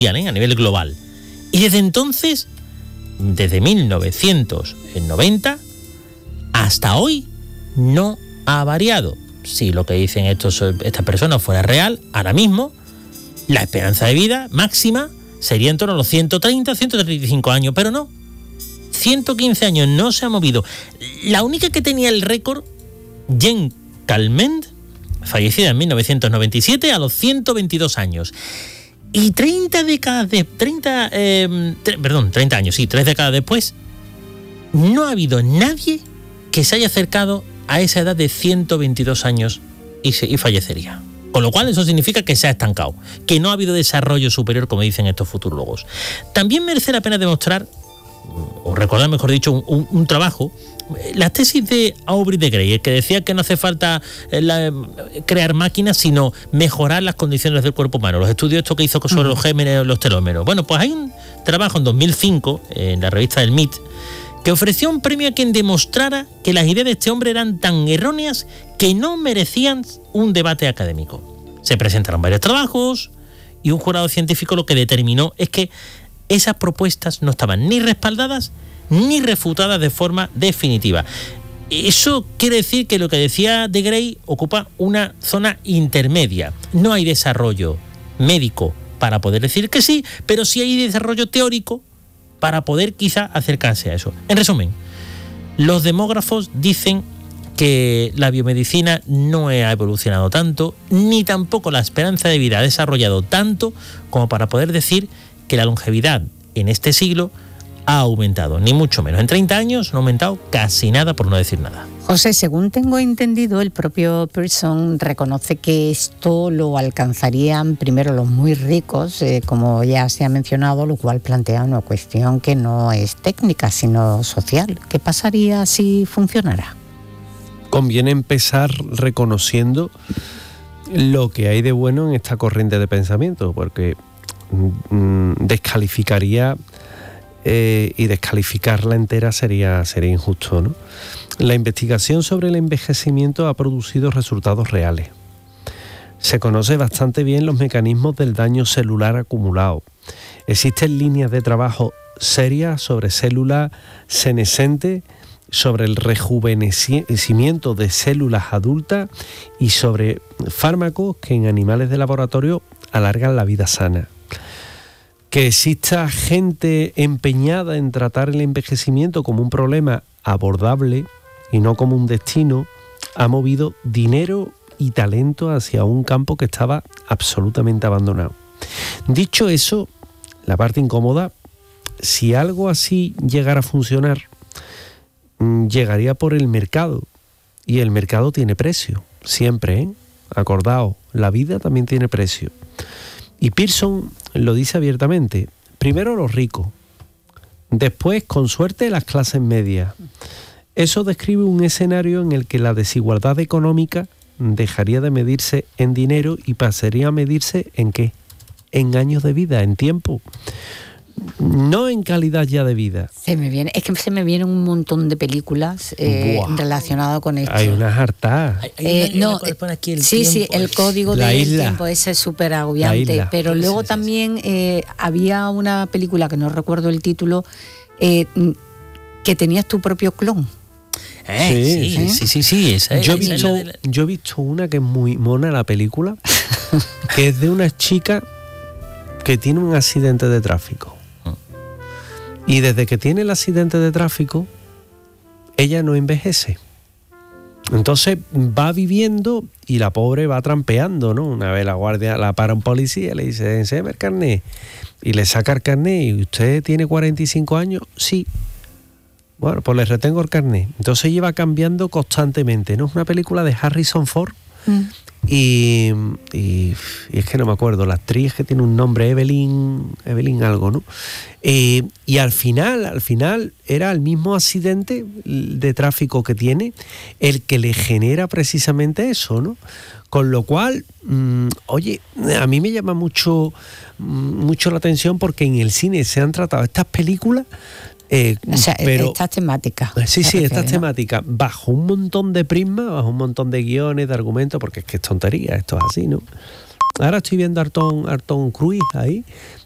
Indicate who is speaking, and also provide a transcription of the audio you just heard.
Speaker 1: a nivel global. Y desde entonces, desde 1990 hasta hoy, no ha variado. Si lo que dicen estas personas fuera real, ahora mismo la esperanza de vida máxima sería en torno a los 130, 135 años, pero no. 115 años, no se ha movido. La única que tenía el récord, Jeanne Calment, fallecida en 1997 a los 122 años. Y 30 años, sí, 3 décadas después, no ha habido nadie que se haya acercado a esa edad de 122 años y fallecería. Con lo cual eso significa que se ha estancado, que no ha habido desarrollo superior, como dicen estos futurólogos. También merece la pena demostrar, o recordar mejor dicho, un trabajo, la tesis de Aubrey de Grey, que decía que no hace falta crear máquinas, sino mejorar las condiciones del cuerpo humano. Los estudios estos que hizo sobre los gérmenes, los telómeros. Bueno, pues hay un trabajo en 2005, en la revista del MIT, que ofreció un premio a quien demostrara que las ideas de este hombre eran tan erróneas que no merecían un debate académico. Se presentaron varios trabajos y un jurado científico lo que determinó es que esas propuestas no estaban ni respaldadas ni refutadas de forma definitiva. Eso quiere decir que lo que decía de Grey ocupa una zona intermedia. No hay desarrollo médico para poder decir que sí, pero sí hay desarrollo teórico para poder quizá acercarse a eso. En resumen, los demógrafos dicen que la biomedicina no ha evolucionado tanto, ni tampoco la esperanza de vida ha desarrollado tanto como para poder decir que la longevidad en este siglo ha aumentado, ni mucho menos. En 30 años no ha aumentado casi nada, por no decir nada.
Speaker 2: José, según tengo entendido, el propio Pearson reconoce que esto lo alcanzarían primero los muy ricos, como ya se ha mencionado, lo cual plantea una cuestión que no es técnica, sino social. ¿Qué pasaría si funcionara?
Speaker 3: Conviene empezar reconociendo lo que hay de bueno en esta corriente de pensamiento, porque descalificaría y descalificarla entera sería injusto, ¿no? La investigación sobre el envejecimiento ha producido resultados reales. Se conoce bastante bien los mecanismos del daño celular acumulado. Existen líneas de trabajo serias sobre células senescentes, sobre el rejuvenecimiento de células adultas y sobre fármacos que en animales de laboratorio alargan la vida sana. Que exista gente empeñada en tratar el envejecimiento como un problema abordable y no como un destino, ha movido dinero y talento hacia un campo que estaba absolutamente abandonado. Dicho eso, la parte incómoda, si algo así llegara a funcionar, llegaría por el mercado, y el mercado tiene precio, siempre, Acordaos, la vida también tiene precio. Y Pearson lo dice abiertamente, primero los ricos, después, con suerte, las clases medias. Eso describe un escenario en el que la desigualdad económica dejaría de medirse en dinero y pasaría a medirse ¿en qué? En años de vida, en tiempo. No en calidad ya de vida.
Speaker 2: Se me vienen un montón de películas relacionadas con esto.
Speaker 3: Hay unas hartas.
Speaker 2: El código del tiempo, ese es súper agobiante. Pero luego también había una película que no recuerdo el título, que tenías tu propio clon.
Speaker 1: Sí.
Speaker 3: Yo he visto una que es muy mona, la película, que es de una chica que tiene un accidente de tráfico. Y desde que tiene el accidente de tráfico, ella no envejece. Entonces va viviendo y la pobre va trampeando, ¿no? Una vez la guardia la para un policía, le dice, enséñame el carnet. Y le saca el carnet. ¿Y usted tiene 45 años? Sí. Bueno, pues le retengo el carnet. Entonces lleva cambiando constantemente, ¿no? Es una película de Harrison Ford. Y es que no me acuerdo, la actriz que tiene un nombre, Evelyn algo, ¿no? Y al final era el mismo accidente de tráfico que tiene el que le genera precisamente eso, ¿no? Con lo cual, a mí me llama mucho la atención porque en el cine se han tratado estas películas. Pero
Speaker 2: estas temáticas.
Speaker 3: Sí, estas temáticas, bajo un montón de prismas, bajo un montón de guiones, de argumentos, porque es que es tontería, esto es así, ¿no? Ahora estoy viendo a Arton Cruise ahí,